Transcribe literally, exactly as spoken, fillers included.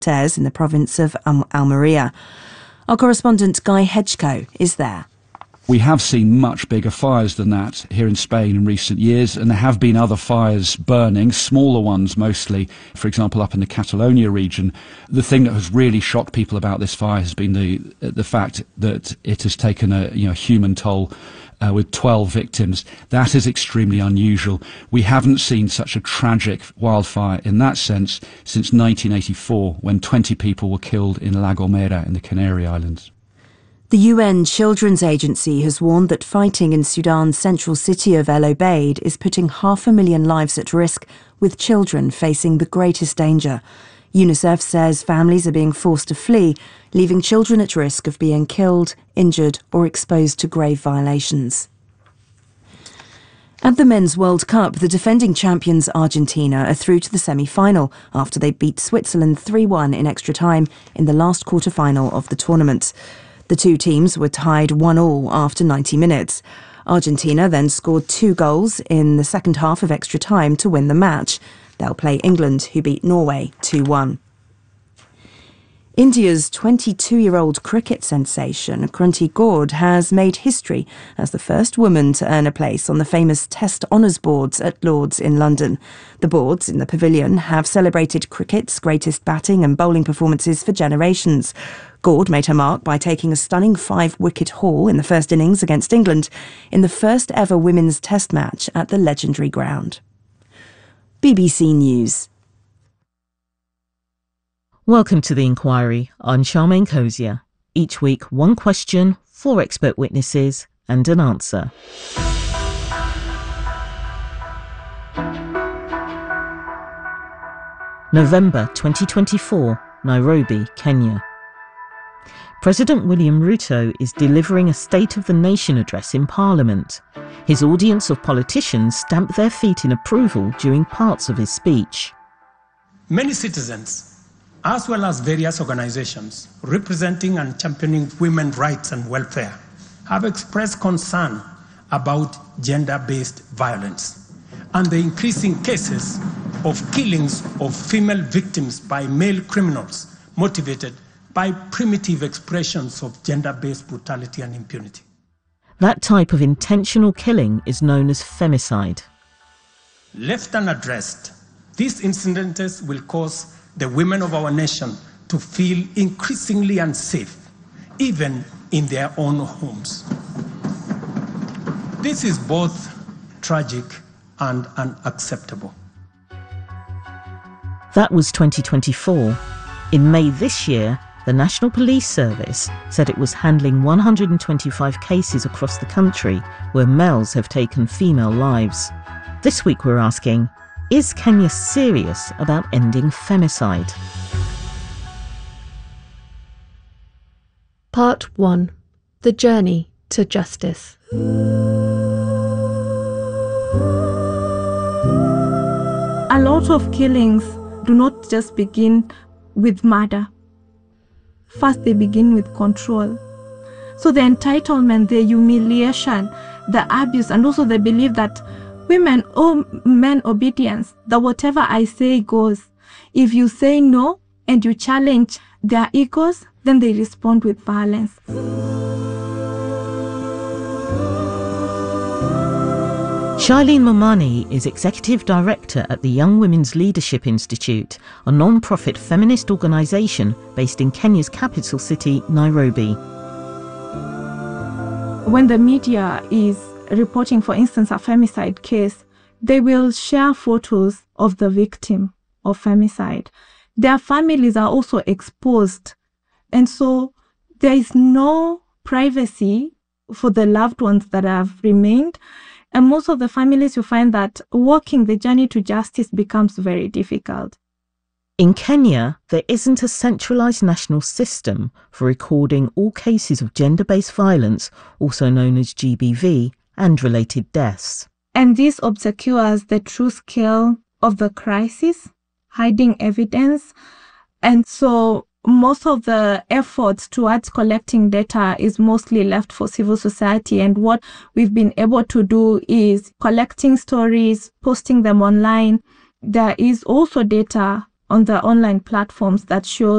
Tears in the province of um, Almeria. Our correspondent Guy Hedgecoe is there. We have seen much bigger fires than that here in Spain in recent years, and there have been other fires burning, smaller ones mostly, for example up in the Catalonia region. The thing that has really shocked people about this fire has been the the fact that it has taken a you know human toll uh, with twelve victims. That is extremely unusual. We haven't seen such a tragic wildfire in that sense since nineteen eighty-four, when twenty people were killed in La Gomera in the Canary Islands. The U N Children's Agency has warned that fighting in Sudan's central city of El Obeid is putting half a million lives at risk, with children facing the greatest danger. UNICEF says families are being forced to flee, leaving children at risk of being killed, injured or exposed to grave violations. At the Men's World Cup, the defending champions Argentina are through to the semi-final after they beat Switzerland three one in extra time in the last quarter-final of the tournament. The two teams were tied one all after ninety minutes. Argentina then scored two goals in the second half of extra time to win the match. They'll play England, who beat Norway two one. India's twenty-two-year-old cricket sensation, Krunti Gaud, has made history as the first woman to earn a place on the famous Test Honours Boards at Lord's in London. The boards in the pavilion have celebrated cricket's greatest batting and bowling performances for generations. Gaud made her mark by taking a stunning five-wicket haul in the first innings against England in the first ever women's Test match at the legendary ground. B B C News. Welcome to The Inquiry. I'm Charmaine Cozier. Each week, one question, four expert witnesses and an answer. November twenty twenty-four, Nairobi, Kenya. President William Ruto is delivering a State of the Nation address in Parliament. His audience of politicians stamped their feet in approval during parts of his speech. Many citizens, as well as various organizations representing and championing women's rights and welfare, have expressed concern about gender-based violence and the increasing cases of killings of female victims by male criminals motivated by primitive expressions of gender-based brutality and impunity. That type of intentional killing is known as femicide. Left unaddressed, these incidents will cause the women of our nation to feel increasingly unsafe, even in their own homes. This is both tragic and unacceptable. That was twenty twenty-four. In May this year, the National Police Service said it was handling one hundred twenty-five cases across the country where males have taken female lives. This week we're asking, is Kenya serious about ending femicide? Part one. The Journey to Justice. A lot of killings do not just begin with murder. First, they begin with control. So the entitlement, the humiliation, the abuse, and also the belief that women owe men obedience, that whatever I say goes. If you say no and you challenge their egos, then they respond with violence. Shailene Momani is Executive Director at the Young Women's Leadership Institute, a non-profit feminist organisation based in Kenya's capital city, Nairobi. When the media is reporting, for instance, a femicide case, they will share photos of the victim of femicide. Their families are also exposed, and so there is no privacy for the loved ones that have remained. And most of the families, you find that walking the journey to justice becomes very difficult. In Kenya, there isn't a centralised national system for recording all cases of gender-based violence, also known as G B V, and related deaths. And this obscures the true scale of the crisis, hiding evidence. And so most of the efforts towards collecting data is mostly left for civil society. And what we've been able to do is collecting stories, posting them online. There is also data on the online platforms that shows